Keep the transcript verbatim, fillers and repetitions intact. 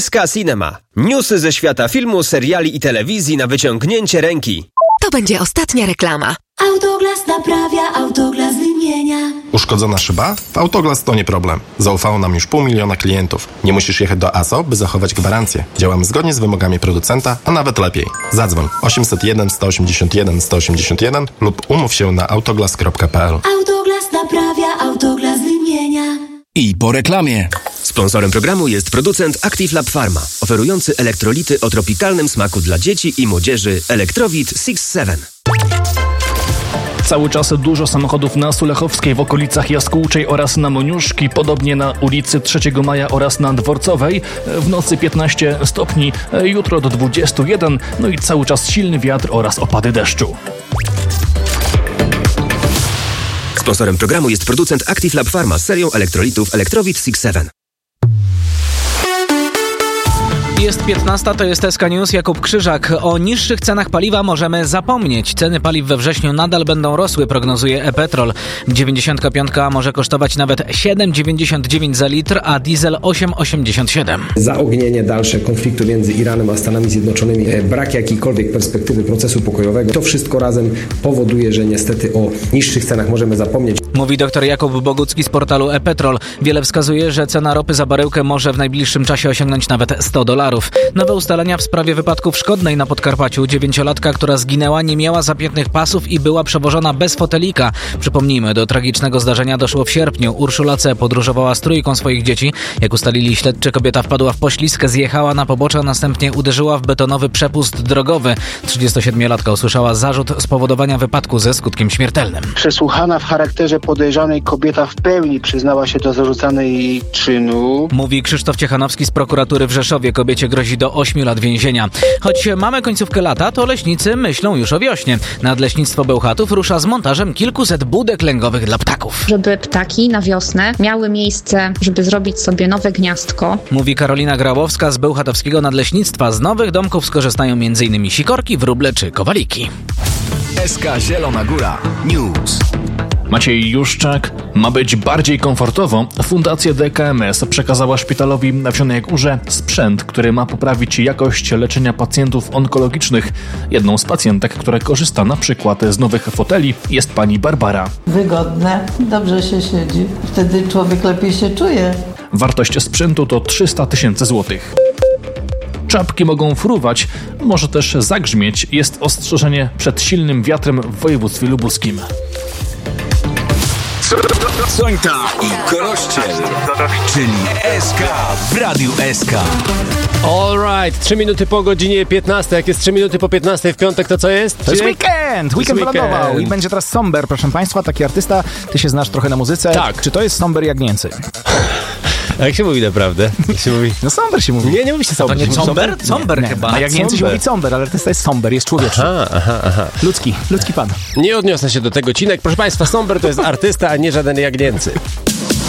S K Cinema. Newsy ze świata filmu, seriali i telewizji na wyciągnięcie ręki. To będzie ostatnia reklama. Autoglas naprawia, Autoglas wymienia. Uszkodzona szyba? W Autoglas to nie problem. Zaufało nam już pół miliona klientów. Nie musisz jechać do A S O, by zachować gwarancję. Działamy zgodnie z wymogami producenta, a nawet lepiej. Zadzwoń osiemset jeden sto osiemdziesiąt jeden sto osiemdziesiąt jeden lub umów się na autoglas kropka p l. Autoglas naprawia, Autoglas wymienia. I po reklamie. Sponsorem programu jest producent Active Lab Pharma, oferujący elektrolity o tropikalnym smaku dla dzieci i młodzieży Elektrowit sześć siedem. Cały czas dużo samochodów na Sulechowskiej w okolicach Jaskółczej oraz na Moniuszki, podobnie na ulicy trzeciego Maja oraz na Dworcowej. W nocy piętnaście stopni, jutro do dwudziestu jeden, no i cały czas silny wiatr oraz opady deszczu. Sponsorem programu jest producent Active Lab Pharma z serią elektrolitów Elektrowit sześć siedem. Jest piętnasta, to jest S K News, Jakub Krzyżak. O niższych cenach paliwa możemy zapomnieć. Ceny paliw we wrześniu nadal będą rosły, prognozuje e-Petrol. dziewięćdziesiątka pięć może kosztować nawet siedem dziewięćdziesiąt dziewięć za litr, a diesel osiem osiemdziesiąt siedem. Zaognienie dalsze konfliktu między Iranem a Stanami Zjednoczonymi, brak jakiejkolwiek perspektywy procesu pokojowego. To wszystko razem powoduje, że niestety o niższych cenach możemy zapomnieć. Mówi dr Jakub Bogucki z portalu e-Petrol. Wiele wskazuje, że cena ropy za baryłkę może w najbliższym czasie osiągnąć nawet sto dolarów. Nowe ustalenia w sprawie wypadku w Szkodnej na Podkarpaciu. Dziewięciolatka, która zginęła, nie miała zapiętych pasów i była przewożona bez fotelika. Przypomnijmy, do tragicznego zdarzenia doszło w sierpniu. Urszula C. podróżowała z trójką swoich dzieci. Jak ustalili śledczy, kobieta wpadła w poślizg, zjechała na pobocze, a następnie uderzyła w betonowy przepust drogowy. trzydziestosiedmiolatka usłyszała zarzut spowodowania wypadku ze skutkiem śmiertelnym. Przesłuchana w charakterze podejrzanej kobieta w pełni przyznała się do zarzucanej jej czynu. Mówi Krzysztof Ciechanowski z prokuratury w Rzeszowie. Kobiecie grozi do ośmiu lat więzienia. Choć mamy końcówkę lata, to leśnicy myślą już o wiośnie. Nadleśnictwo Bełchatów rusza z montażem kilkuset budek lęgowych dla ptaków. Żeby ptaki na wiosnę miały miejsce, żeby zrobić sobie nowe gniazdko. Mówi Karolina Grałowska z Bełchatowskiego Nadleśnictwa. Z nowych domków skorzystają m.in. sikorki, wróble czy kowaliki. S K Zielona Góra News. Maciej Juszczak. Ma być bardziej komfortowo. Fundacja D K M S przekazała szpitalowi w Zielonej Górze sprzęt, który ma poprawić jakość leczenia pacjentów onkologicznych. Jedną z pacjentek, która korzysta na przykład z nowych foteli, jest pani Barbara. Wygodne, dobrze się siedzi. Wtedy człowiek lepiej się czuje. Wartość sprzętu to trzysta tysięcy złotych. Czapki mogą fruwać, może też zagrzmieć. Jest ostrzeżenie przed silnym wiatrem w województwie lubuskim. Sońta i Korościel, czyli S K w Radiu S K. Alright, trzy minuty po godzinie piętnastej. Jak jest trzy minuty po piętnastej w piątek, to co jest? To jest weekend! Weekend wylądował i będzie teraz Somber, proszę państwa, taki artysta. Ty się znasz trochę na muzyce. Tak. Czy to jest Somber Jagnięcy? A jak się mówi naprawdę? Jak się mówi? No Somber się mówi. Nie, nie mówi się Somber. To nie Somber? Somber chyba. A Jagnięcy się mówi Somber, ale artysta jest Somber, jest człowieczny. Aha, aha, aha. Ludzki, ludzki pan. Nie odniosę się do tego, Cinek. Proszę państwa, Somber to jest artysta, a nie żaden Jagnięcy.